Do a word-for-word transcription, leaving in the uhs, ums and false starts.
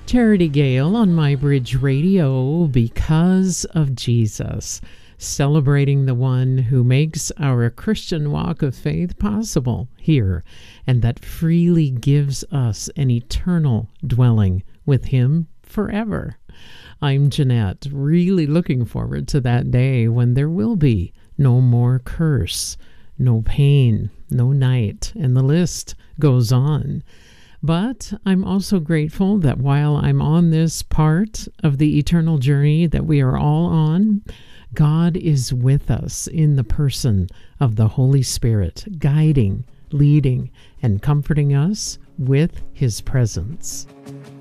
Charity Gale on My Bridge Radio, because of Jesus, celebrating the one who makes our Christian walk of faith possible here, and that freely gives us an eternal dwelling with him forever. I'm Jeanette, really looking forward to that day when there will be no more curse, no pain, no night, and the list goes on. But I'm also grateful that while I'm on this part of the eternal journey that we are all on, God is with us in the person of the Holy Spirit, guiding, leading, and comforting us with his presence.